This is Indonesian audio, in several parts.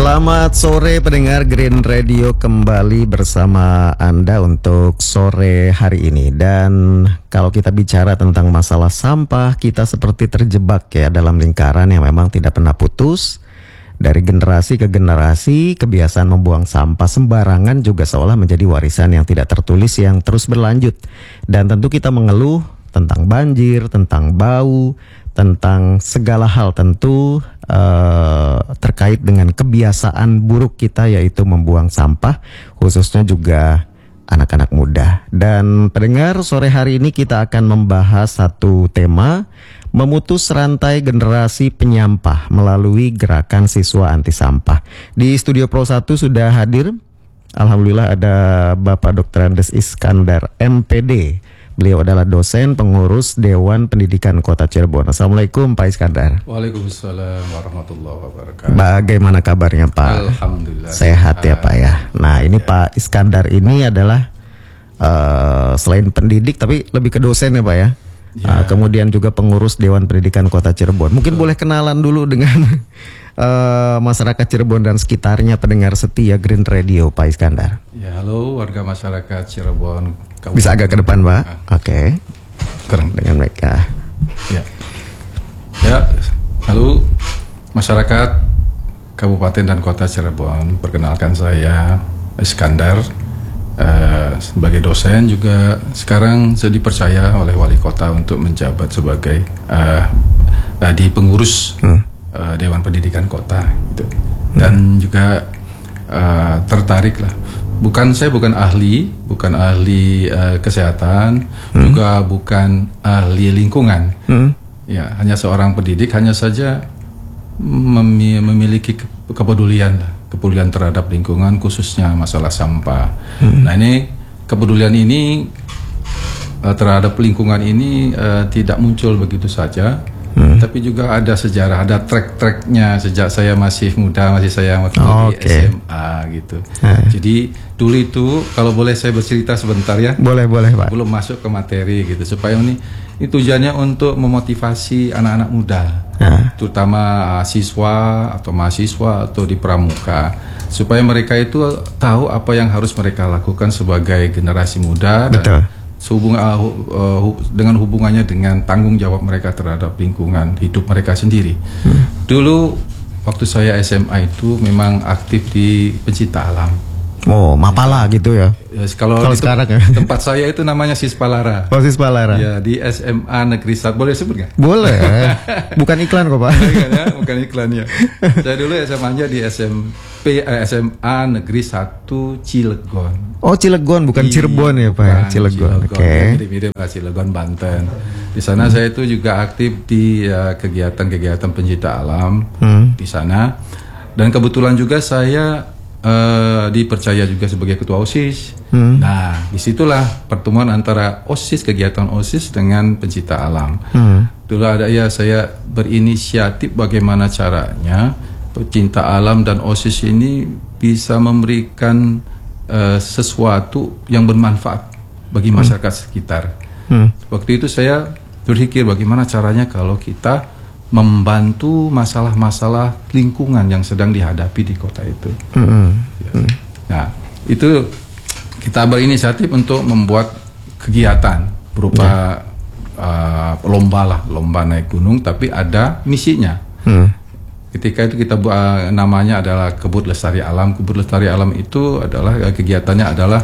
Selamat sore pendengar Green Radio, kembali bersama Anda untuk sore hari ini. Dan kalau kita bicara tentang masalah sampah, kita seperti terjebak ya dalam lingkaran yang memang tidak pernah putus. Dari generasi ke generasi, kebiasaan membuang sampah sembarangan juga seolah menjadi warisan yang tidak tertulis yang terus berlanjut. Dan tentu kita mengeluh tentang banjir, tentang bau, tentang segala hal tentu terkait dengan kebiasaan buruk kita, yaitu membuang sampah, khususnya juga anak-anak muda. Dan pendengar, sore hari ini kita akan membahas satu tema, memutus rantai generasi penyampah melalui gerakan siswa anti sampah. Di Studio Pro 1 sudah hadir, alhamdulillah, ada Bapak Dr. Andes Iskandar, MPD. Beliau adalah dosen pengurus Dewan Pendidikan Kota Cirebon. Assalamualaikum Pak Iskandar. Waalaikumsalam warahmatullahi wabarakatuh. Bagaimana kabarnya Pak? Alhamdulillah. Sehat ya Pak ya. Nah ini Pak Iskandar ini adalah selain pendidik tapi lebih ke dosen ya Pak ya. Kemudian juga pengurus Dewan Pendidikan Kota Cirebon. Mungkin boleh kenalan dulu dengan masyarakat Cirebon dan sekitarnya, pendengar setia Green Radio, Pak Iskandar. Ya, halo warga masyarakat Cirebon. Bisa agak ke depan Pak. Oke. Keren dengan mereka. Ya, halo masyarakat Kabupaten dan Kota Cirebon. Perkenalkan saya Iskandar. Sebagai dosen juga sekarang saya dipercaya oleh wali kota untuk menjabat sebagai di pengurus Dewan Pendidikan Kota gitu. Dan juga tertarik lah. Saya bukan ahli kesehatan, juga bukan ahli lingkungan. Ya, hanya seorang pendidik, hanya saja memiliki kepedulian terhadap lingkungan, khususnya masalah sampah. Nah, ini kepedulian ini terhadap lingkungan ini tidak muncul begitu saja, tapi juga ada sejarah, ada track-tracknya sejak saya masih muda, di SMA gitu. Jadi dulu itu, kalau boleh saya bercerita sebentar ya. Boleh Pak. Belum masuk ke materi gitu, supaya ini tujuannya untuk memotivasi anak-anak muda, terutama siswa atau mahasiswa atau di pramuka, supaya mereka itu tahu apa yang harus mereka lakukan sebagai generasi muda. Betul. Dengan hubungannya dengan tanggung jawab mereka terhadap lingkungan hidup mereka sendiri. Dulu waktu saya SMA itu memang aktif di pencinta alam. Oh, Mapala gitu ya. Kalau sekarang ya. Tempat saya itu namanya Sispalara. Oh, Sispalara. Ya, di SMA Negeri 1. Boleh sebut nggak? Boleh. Bukan iklan kok Pak. Bukan iklannya. Saya dulu SMA-nya di SMA Negeri 1 Cilegon. Oh, Cilegon, bukan Cirebon ya Pak ya? Cilegon. Oke. Mirip-mirip lah, Cilegon, Banten. Di sana saya itu juga aktif di kegiatan-kegiatan pencinta alam di sana. Dan kebetulan juga saya dipercaya juga sebagai ketua OSIS. Nah, disitulah pertemuan antara OSIS, kegiatan OSIS dengan pencinta alam. Dulu saya berinisiatif bagaimana caranya pencinta alam dan OSIS ini bisa memberikan sesuatu yang bermanfaat bagi masyarakat sekitar. Waktu itu saya berpikir bagaimana caranya kalau kita membantu masalah-masalah lingkungan yang sedang dihadapi di kota itu. Nah, itu kita berinisiatif untuk membuat kegiatan berupa lomba naik gunung, tapi ada misinya. Ketika itu kita namanya adalah Kebut Lestari Alam. Kebut Lestari Alam itu adalah kegiatannya adalah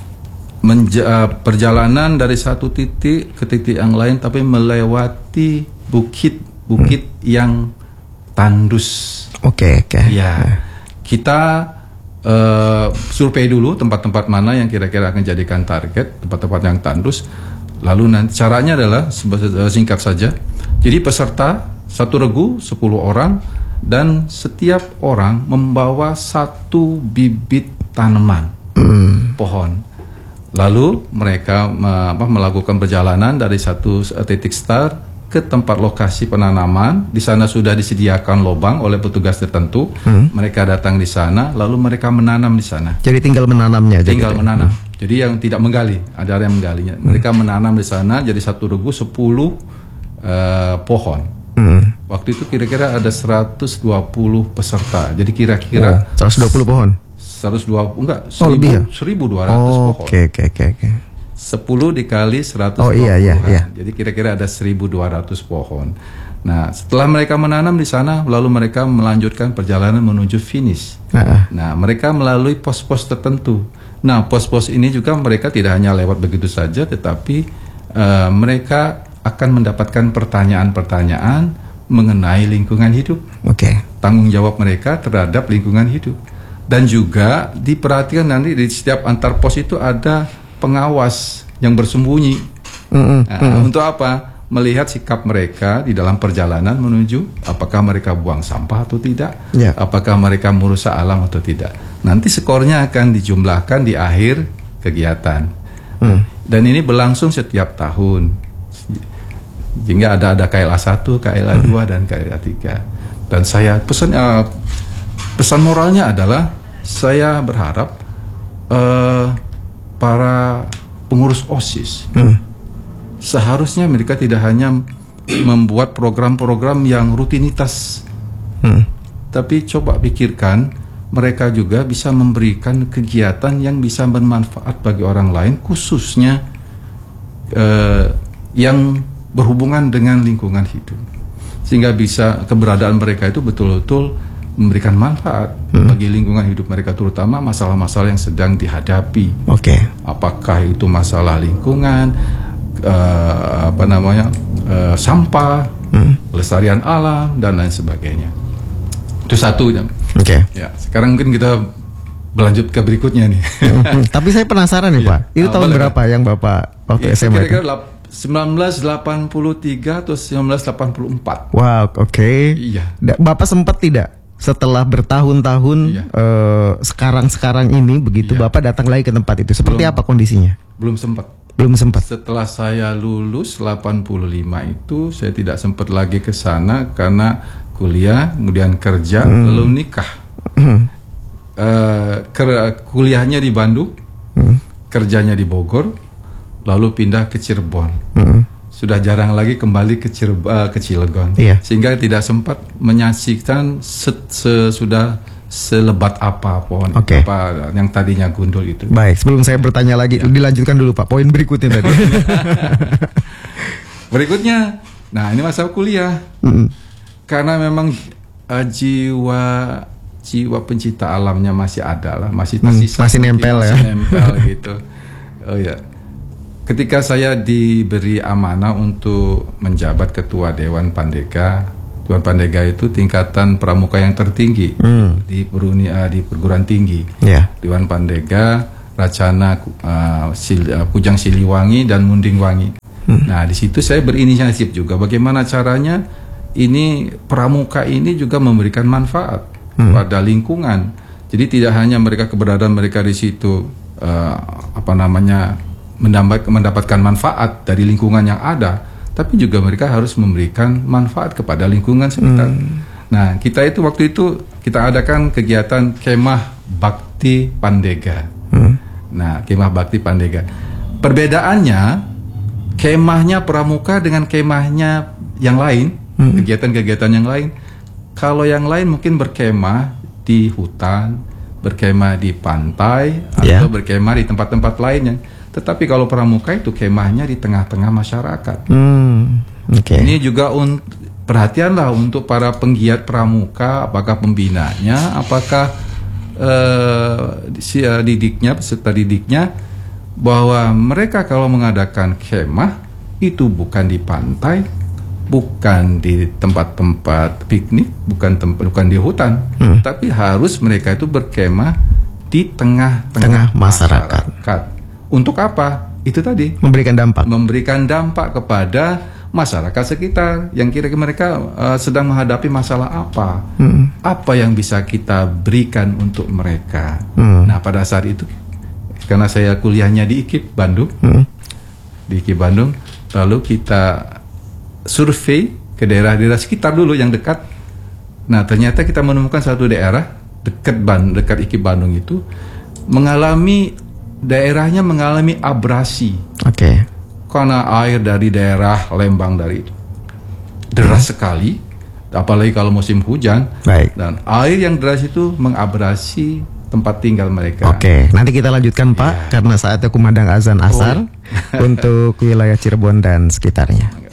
perjalanan dari satu titik ke titik yang lain, tapi melewati bukit yang tandus. Oke. Ya, kita survei dulu tempat-tempat mana yang kira-kira akan jadikan target, tempat-tempat yang tandus. Lalu nanti caranya adalah singkat saja. Jadi peserta satu regu 10 orang, dan setiap orang membawa satu bibit tanaman pohon. Lalu mereka melakukan perjalanan dari satu titik start ke tempat lokasi penanaman. Di sana sudah disediakan lubang oleh petugas tertentu. Mereka datang di sana, lalu mereka menanam di sana. Jadi tinggal menanamnya. Tinggal menanam. Jadi yang tidak menggali, ada yang menggalinya. Mereka menanam di sana. Jadi satu regu 10 pohon. Waktu itu kira-kira ada 120 peserta. Jadi kira-kira 120 pohon. 120 enggak, 1.200 lebih ya? 1.200 pohon. Oke. 10 dikali 120. Iya. Jadi kira-kira ada 1.200 pohon. Nah, setelah mereka menanam di sana, lalu mereka melanjutkan perjalanan menuju finish. Nah, mereka melalui pos-pos tertentu. Nah, pos-pos ini juga mereka tidak hanya lewat begitu saja, tetapi mereka akan mendapatkan pertanyaan-pertanyaan mengenai lingkungan hidup. Tanggung jawab mereka terhadap lingkungan hidup. Dan juga diperhatikan nanti di setiap antar pos itu ada pengawas yang bersembunyi. Untuk apa? Melihat sikap mereka di dalam perjalanan menuju apakah mereka buang sampah atau tidak, apakah mereka merusak alam atau tidak. Nanti skornya akan dijumlahkan di akhir kegiatan. Dan ini berlangsung setiap tahun. Hingga ada KLA 1, KLA 2 dan KLA 3. Dan saya pesan moralnya adalah saya berharap para pengurus OSIS seharusnya mereka tidak hanya membuat program-program yang rutinitas, tapi coba pikirkan mereka juga bisa memberikan kegiatan yang bisa bermanfaat bagi orang lain, khususnya yang berhubungan dengan lingkungan hidup, sehingga bisa keberadaan mereka itu betul-betul memberikan manfaat bagi lingkungan hidup mereka, terutama masalah-masalah yang sedang dihadapi. Apakah itu masalah lingkungan, sampah, pelestarian alam dan lain sebagainya. Itu satu. Ya, sekarang mungkin kita berlanjut ke berikutnya nih. Tapi saya penasaran nih Pak, itu tahun berapa yang Bapak waktu SMA? Kira-kira 1983 atau 1984. Wow, Iya. Bapak sempat tidak setelah bertahun-tahun sekarang ini begitu Bapak datang lagi ke tempat itu? Seperti apa kondisinya? Belum sempat. Setelah saya lulus 85 itu saya tidak sempat lagi ke sana karena kuliah, kemudian kerja, lalu nikah. Kuliahnya di Bandung, kerjanya di Bogor, lalu pindah ke Cirebon. Sudah jarang lagi kembali ke Cilegon, sehingga tidak sempat menyaksikan sudah selebat apa pohon apa yang tadinya gundul itu. Baik, sebelum saya bertanya lagi, dilanjutkan dulu Pak, poin berikutnya tadi. Berikutnya, nah ini masalah kuliah. Karena memang jiwa pencinta alamnya masih ada lah, masih tersisa, masih nempel gitu. Ketika saya diberi amanah untuk menjabat ketua Dewan Pandega. Dewan Pandega itu tingkatan pramuka yang tertinggi di perguruan tinggi. Dewan Pandega, Racana, Kujang Siliwangi dan Mundingwangi. Nah, di situ saya berinisiatif juga bagaimana caranya ini pramuka ini juga memberikan manfaat pada lingkungan. Jadi tidak hanya keberadaan mereka di situ mendapatkan manfaat dari lingkungan yang ada, tapi juga mereka harus memberikan manfaat kepada lingkungan sekitar. Nah, kita itu waktu itu kita adakan kegiatan Kemah Bakti Pandega. Nah, Kemah Bakti Pandega. Perbedaannya, kemahnya pramuka dengan kemahnya yang lain, kegiatan-kegiatan yang lain. Kalau yang lain mungkin berkemah di hutan, berkemah di pantai, atau berkemah di tempat-tempat lainnya. Tetapi kalau pramuka itu kemahnya di tengah-tengah masyarakat. Ini juga perhatianlah untuk para penggiat pramuka, apakah pembinanya, apakah peserta didiknya, bahwa mereka kalau mengadakan kemah itu bukan di pantai, bukan di tempat-tempat piknik, bukan di hutan, tapi harus mereka itu berkemah di tengah-tengah masyarakat. Untuk apa? Itu tadi, memberikan dampak kepada masyarakat sekitar yang kira-kira mereka sedang menghadapi masalah apa, apa yang bisa kita berikan untuk mereka. Nah, pada saat itu karena saya kuliahnya di IKIP Bandung, lalu kita survei ke daerah-daerah sekitar dulu yang dekat. Nah, ternyata kita menemukan satu daerah dekat IKIP Bandung itu daerahnya mengalami abrasi. Karena air dari daerah Lembang dari itu deras sekali, apalagi kalau musim hujan. Baik. Dan air yang deras itu mengabrasi tempat tinggal mereka. Oke, nanti kita lanjutkan Pak, karena saatnya kumandang azan asar untuk wilayah Cirebon dan sekitarnya.